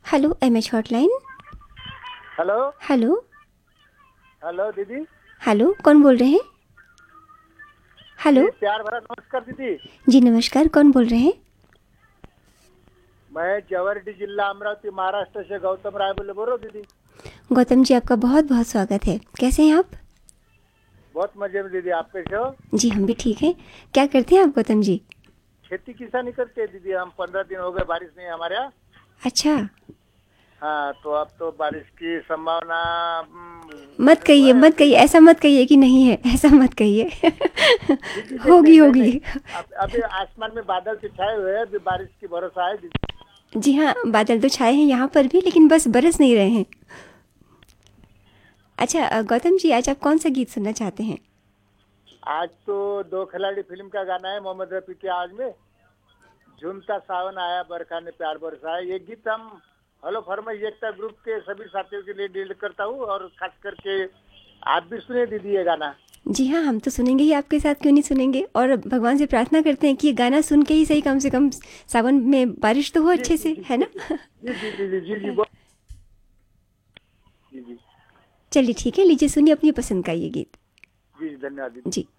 Hello MH hotline. Hello. Hello. Hello दीदी। Hello, कौन बोल रहे हैं? हेलो। जी प्यार भरा नमस्कार दीदी। जी नमस्कार, कौन बोल रहे हैं? मैं जवाहरी जिला अमरावती महाराष्ट्र से गौतम राय बोल रहा हूँ दीदी। गौतम जी, आपका बहुत बहुत स्वागत है। कैसे हैं आप? बहुत मजे में दीदी, आप कैसे हो? जी हम भी ठीक हैं। क्या करते हैं आप गौतम जी? खेती किसानी करते हैं दीदी, हम 15 दिन हो गए बारिश नहीं है हमारे यहाँ। अच्छा। हाँ तो अब तो बारिश की संभावना मत बोलने को कहिए है मत अभी। कहिए, ऐसा मत कहिए कि नहीं है, ऐसा मत कहिए। दीदी देखिए, होगी नहीं नहीं, होगी। अभी आसमान में बादल से छाए हुए हैं, अभी बारिश की भरोसा है दीदी। जी हाँ, बादल तो छाए हैं यहाँ पर भी, लेकिन बस बरस नहीं रहे हैं। अच्छा गौतम जी, आज आप कौन सा गीत सुनना चाहते हैं? आज तो दो खिलाड़ी फिल्म का गाना है, मोहम्मद रफी की आवाज में, झूमता सावन आया बरखा ने प्यार बरसाया। ये गीत हम हेलो फरमाइश एकता ग्रुप के सभी साथियों के लिए डेडिकेट करता हूँ, और खास करके आप भी सुने दीदी ये गाना। जी हाँ, हम तो सुनेंगे ही, आपके साथ क्यों नहीं सुनेंगे। और भगवान से प्रार्थना करते हैं कि ये गाना सुन के ही सही, कम से कम सावन में बारिश तो हो जी अच्छे जी से, जी है जी ना? जी जी जी जी जी जी जी जी चलिए ठीक है, लीजिए सुनिए अपनी पसंद का ये गीत। जी, धन्यवाद दीदी। जी।